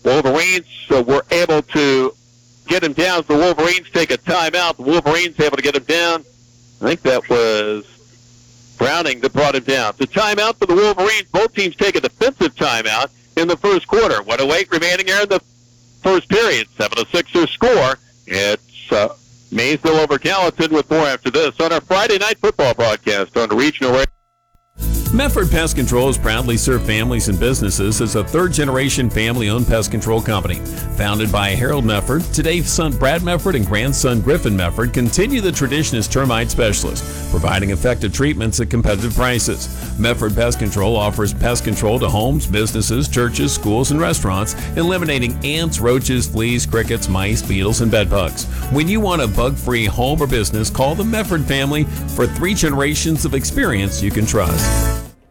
Wolverines were able to get him down. The Wolverines take a timeout. The Wolverines able to get him down. I think that was Browning that brought him down. The timeout for the Wolverines. Both teams take a defensive timeout in the first quarter. 1:08 remaining here in the first period. 7-6 their score. It's Maysville over Gallatin with more after this on our Friday night football broadcast on the Regional Radio. Mefford Pest Control has proudly served families and businesses as a third-generation family-owned pest control company. Founded by Harold Mefford, today's son Brad Mefford and grandson Griffin Mefford continue the tradition as termite specialists, providing effective treatments at competitive prices. Mefford Pest Control offers pest control to homes, businesses, churches, schools, and restaurants, eliminating ants, roaches, fleas, crickets, mice, beetles, and bed bugs. When you want a bug-free home or business, call the Mefford family for 3 generations of experience you can trust.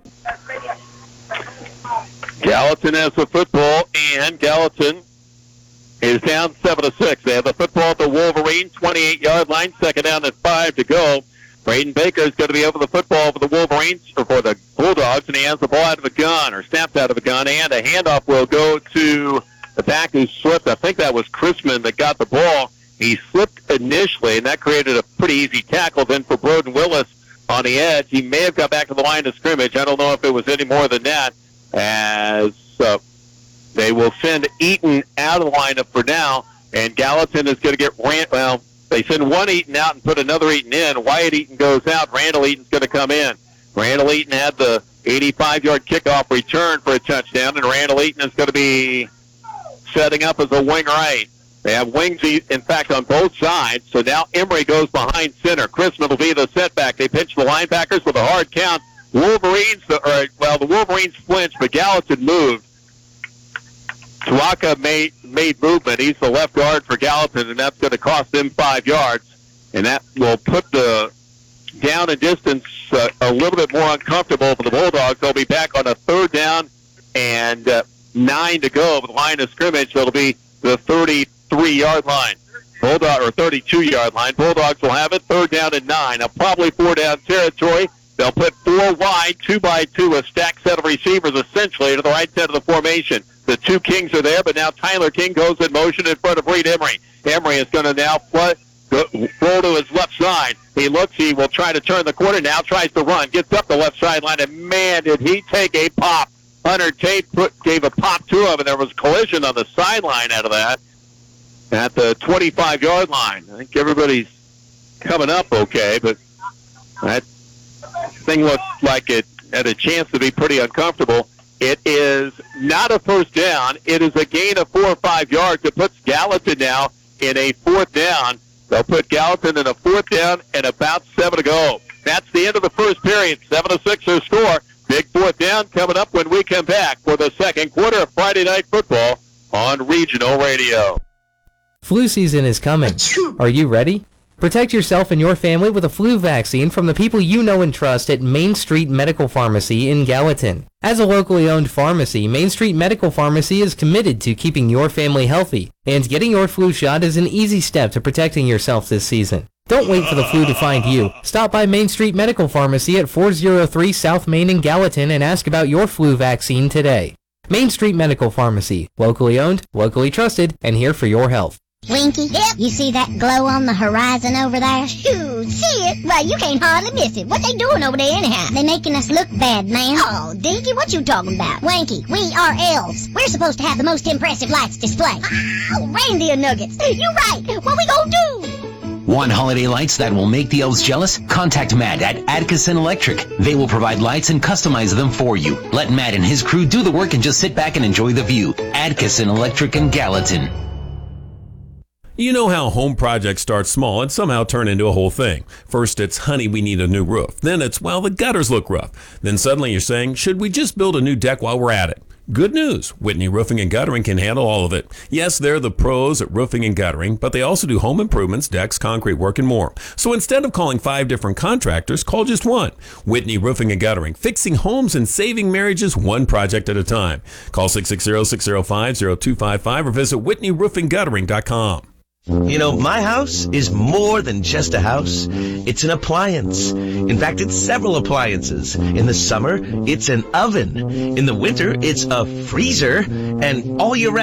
Gallatin has the football, and Gallatin is down 7-6. They have the football at the Wolverine 28-yard line. Second down and 5 to go. Braden Baker is going to be over the football for the Wolverines, or for the Bulldogs, and he has the ball out of the gun, or snapped out of the gun, and a handoff will go to the back who slipped. I think that was Chrisman that got the ball. He slipped initially, and that created a pretty easy tackle. Then for Broden Willis on the edge, he may have got back to the line of scrimmage. I don't know if it was any more than that, as they will send Eaton out of the lineup for now, and Gallatin is going to get they send one Eaton out and put another Eaton in. Wyatt Eaton goes out. Randall Eaton's going to come in. Randall Eaton had the 85-yard kickoff return for a touchdown, and Randall Eaton is going to be setting up as a wing right. They have wings, in fact, on both sides, so now Emery goes behind center. Chrisman will be the setback. They pinch the linebackers with a hard count. The Wolverines flinched, but Gallatin moved. Tuaka made movement. He's the left guard for Gallatin, and that's going to cost them 5 yards. And that will put the down and distance a little bit more uncomfortable for the Bulldogs. They'll be back on a 3rd down and 9 to go with the line of scrimmage. So it'll be the 33-yard line. Or 32-yard line. Bulldogs will have it 3rd down and 9. Now probably 4-down territory. They'll put 4 wide, 2 by 2, a stacked set of receivers essentially to the right side of the formation. The 2 Kings are there, but now Tyler King goes in motion in front of Reed Emery. Emery is going to now roll to his left side. He looks, he will try to turn the corner now, tries to run, gets up the left sideline, and man, did he take a pop. Hunter Tate gave a pop to him, and there was a collision on the sideline out of that at the 25-yard line. I think everybody's coming up okay, but that thing looks like it had a chance to be pretty uncomfortable. It is not a 1st down. It is a gain of 4 or 5 yards. It puts Gallatin now in a 4th down. They'll put Gallatin in a 4th down and about 7 to go. That's the end of the first period. 7-6 their score. Big 4th down coming up when we come back for the second quarter of Friday Night Football on Regional Radio. Flu season is coming. Are you ready? Protect yourself and your family with a flu vaccine from the people you know and trust at Main Street Medical Pharmacy in Gallatin. As a locally owned pharmacy, Main Street Medical Pharmacy is committed to keeping your family healthy, and getting your flu shot is an easy step to protecting yourself this season. Don't wait for the flu to find you. Stop by Main Street Medical Pharmacy at 403 South Main in Gallatin and ask about your flu vaccine today. Main Street Medical Pharmacy, locally owned, locally trusted, and here for your health. Winky, yep. You see that glow on the horizon over there? Shoot, see it? Why, you can't hardly miss it. What they doing over there anyhow? They making us look bad, man. Oh, Dinky, what you talking about? Wanky, we are elves. We're supposed to have the most impressive lights display. Oh, reindeer nuggets. You're right. What we gonna do? Want holiday lights that will make the elves jealous? Contact Matt at Atkinson Electric. They will provide lights and customize them for you. Let Matt and his crew do the work and just sit back and enjoy the view. Atkinson Electric in Gallatin. You know how home projects start small and somehow turn into a whole thing. First it's, honey, we need a new roof. Then it's, well, the gutters look rough. Then suddenly you're saying, should we just build a new deck while we're at it? Good news, Whitney Roofing and Guttering can handle all of it. Yes, they're the pros at roofing and guttering, but they also do home improvements, decks, concrete work, and more. So instead of calling 5 different contractors, call just one. Whitney Roofing and Guttering, fixing homes and saving marriages one project at a time. Call 660-605-0255 or visit whitneyroofingguttering.com. You know, my house is more than just a house. It's an appliance. In fact, it's several appliances. In the summer, it's an oven. In the winter, it's a freezer. And all year round,